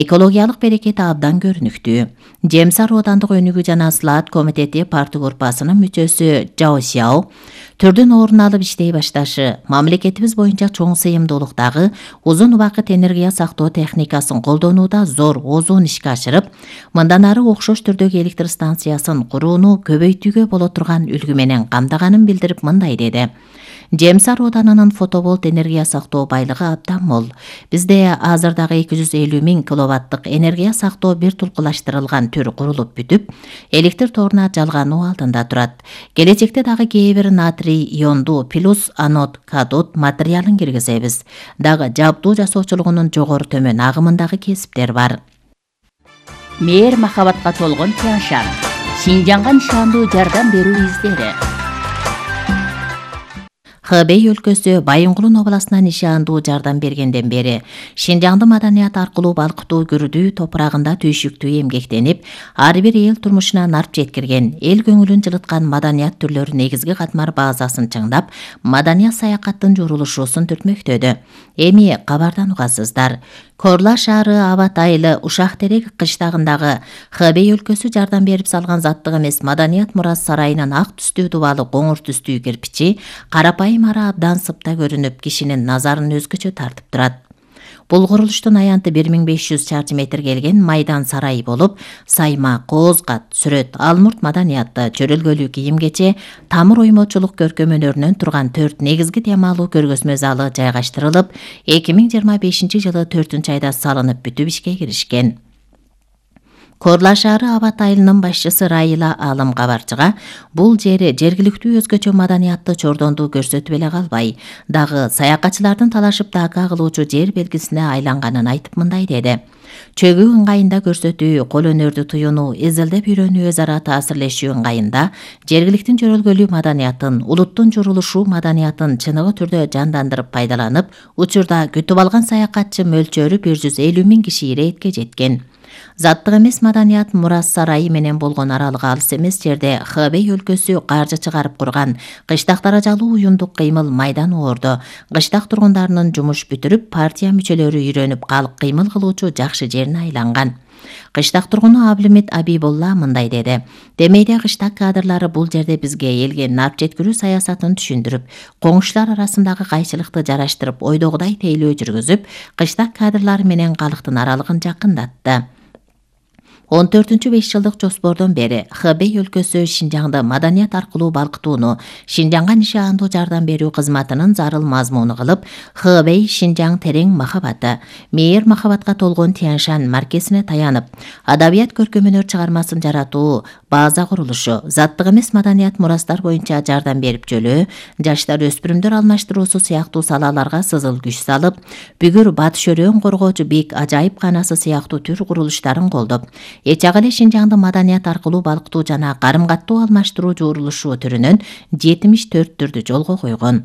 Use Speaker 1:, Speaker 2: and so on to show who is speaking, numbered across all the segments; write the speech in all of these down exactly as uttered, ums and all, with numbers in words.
Speaker 1: Экологиялык берекети абдан көрүнүктүү. Жемсар оодандык өнүгүү жана слаат комитети парты группасынын мүчөсү Жао Сяо түрдүн орун алып иштей башташы, мамлекетибиз боюнча чоң сыйымдуулуктагы узун убакыт энергия сактоо техникасын колдонууда зор озун ишке ашырып, мындан ары окшош түрдөгү электр станциясын курууну көбөйтүүгө боло турган үлгү менен камдаганын билдирип мындай деди. Жемсар оодарынын фотоболт энергия сактоо байлыгы абдан мол. Бизде азырдагы эки жүз элүү миң киловаттык энергия сактоо бир тулкулаштырылган түр курулуп бүтүп, электр торуна жалгануу алдында турат. Келечекте дагы кээ бир натрий иондуу плюс анод катод материалын киргизебиз. Дагы жабдуу жасоочулугунун жогору төмөн агымындагы кесиптер бар.
Speaker 2: Мээр махабатка толгон Тяньшан. Шинжаңга нишандуу жардам берүү издери.
Speaker 1: Хэбэй өлкөсү Байынгулун областына нишандуу жардам бергенден бери Шинжаңды маданият аркылуу балкытуу күрдүү топурагында түйшүктүү эмгектенип, ар бир эл турмушуна нарп жеткирген, эл көңүлүн жылыткан маданият түрлөрү негизги катмар базасын чыңдап, маданият саякаттын журулушуусун түртмөктөдү. Эми кабардан угасыздар. Корла шаары Абат айылы Ушак терек кыштагындагы Хэбэй өлкөсү жардам берип салган заттык эмес маданият мурас сарайынын ак түстүү дубалы коңур түстүү кирпичи карапайым ара абдан сыпта көрүнүп, кишинин назарын өзгөчө тартып турат. Бул курулуштун аянты бир миң беш жүз чарчы метр келген майдан сарайы болуп, сайма, кооз кат, сүрөт, алмурт маданиятты, чөрөлгөлүү кийим-кече, тамыр оймочулук көркөм өнөрүнөн турган төрт негизги темалуу көргөзмө залы жайгаштырылып, эки миң жыйырма бешинчи жылы төртүнчү айда салынып бүтүп ишке киришкен. Корла шаары Абат айылынын башчысы Райла Алым кабарчыга бул жери жергиликтүү өзгөчө маданиятты чордондуу көрсөтүп эле калбай, дагы саякатчылардын талашып дака кылуучу жер белгисине айланганын айтып мындай деди. Чөгүү ыңгайында көрсөтүү, кол өнөрдү туюнуу, изилдеп үйрөнүү, өз ара таасирлешүү ыңгайында жергиликтин жөрөлгөлүү маданиятын, улуттун журулушуу маданиятын чыныгы түрдө жандандырып пайдаланып, учурда күтүп алган саякатчы мөлчөрү бир жүз элүү миң киши иретке жеткен. Заттык эмес маданият мурас сарайы менен болгон аралыгы алыс эмес жерде Хэбэй өлкөсү каржы чыгарып курган кыштак даражалуу уюмдук кыймыл майдан оордо. Кыштак тургундарынын жумуш бүтүрүп, партия мүчөлөрү үйрөнүп калып кыймыл кылуучу жакшы жерине айланган. Кыштак тургуну Аблимит Абибулла мындай деди. Демейде кыштак кадрлары бул жерде бизге элге нарп жеткирүү саясатын түшүндүрүп, коңуштар арасындагы кайчылыкты жараштырып, ойдогудай тейлөө жүргүзүп, кыштак кадрлары менен калктын аралыгын жакындатты. он төртүнчү беш жылдык жоспордон бери Хэбэй өлкөсү Шинжаңды маданият аркылуу балкытууну Шинжаңга нишандуу жардам берүү кызматынын зарыл мазмуну кылып, Хэбэй Шинжаң терең махабаты, мээр махабатка толгон Тяньшан маркесине таянып, адабият көркөм өнөр чыгармасын жаратуу база курулушу, заттык эмес маданият мурастар боюнча жардам берип жөлөө, жаштар өспүрүмдөр алмаштыруусу сыяктуу салаларга сызыл күч салып, бүгүр батыш өрөөн коргоочу бик ажайып канасы сыяктуу түр курулуштарын колдоп, Эчак эле Шинжаңды маданият аркылуу балкытуу жана карым-каттоо алмаштыруу журулушу түрүнөн жетимиш төрт түрдү жолго койгон.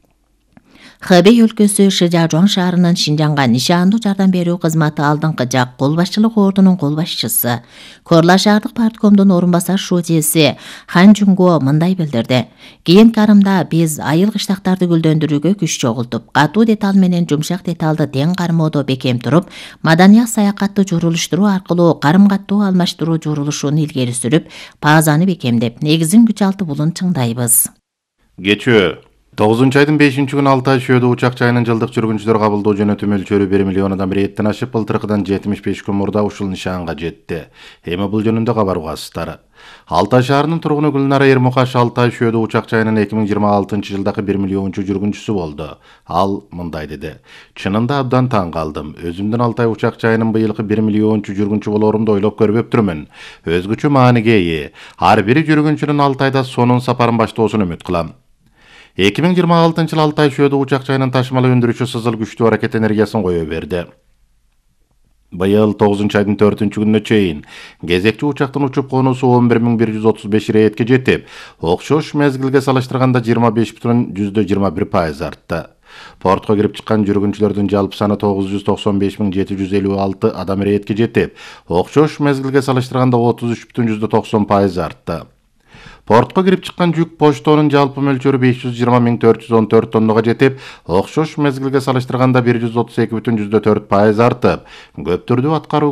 Speaker 1: Хэбэй өлкөсү Шижажон шаарынын Шинжаңга нишандуу жардам берүү кызматы алдыңкы жак кол башчылык ордунун кол башчысы, Корла шаардык парткомдун орун басар шуудеси Хан Жунго мындай билдирди. Кийинки арымда биз айыл кыштактарды гүлдөндүрүүгө күч чогултуп, катуу деталь менен жумшак деталды тең кармоодо бекем туруп, маданият саякатты журулуштуруу аркылуу карым-каттоо алмаштыруу журулушун илгери сүрүп, базаны бекемдеп, негизин күч алты булун чыңдайбыз.
Speaker 3: Кечөө тогузунчу айдын бешинчи күнү Алтай Шөөдө учак жайынын жылдык жүргүнчүлөр кабылдоо жөнөтүү мөлчөрү бир миллиондон бирден ашып, былтыркыдан жетимиш беш күн мурда ушул нишанга жетти. Эми бул жөнүндө кабар угасыздар. Алтай шаарынын тургуну Гүлнара Эрмукаш Алтай Шөөдө учак жайынын эки миң жыйырма алтынчы жылдагы бир миллиончу жүргүнчүсү болду. Ал мындай деди. Чынында абдан таң калдым. Өзүмдүн Алтай учак жайынын быйылкы бир миллиончу жүргүнчү болорумду ойлоп көрбөптүрмүн. Өзгөчө мааниге ээ. Ар бир жүргүнчүнүн Алтайда сонун сапарын баштоосун үмүт кылам. эки миң жыйырма алтынчы жылы Алтай Шөөдө учак жайынын ташымалы өндүрүүчү сызыл күчтүү аракет энергиясын кое берди. Быйыл тогузунчу айдын төртүнчү күнүнө чейин кезекчи учактын учуп конуусу он бир миң бир жүз отуз беш иретке жетип, окшош мезгилге салыштырганда жыйырма беш бүтүн жүздө жыйырма бир пайыз артты. Портко кирип чыккан жүргүнчүлөрдүн жалпы саны тогуз жүз токсон беш миң жети жүз элүү алты адам иретке жетип, окшош мезгилге салыштырганда отуз үч бүтүн жүздө токсон пайыз артты. Портко кирип чыккан жүк почтонун жалпы мөлчөрү беш жүз жыйырма миң төрт жүз он төрт тоннага жетип, окшош мезгилге салыштырганда бир жүз отуз эки бүтүн жүздө төрт пайыз артып, көп түрдүү аткаруу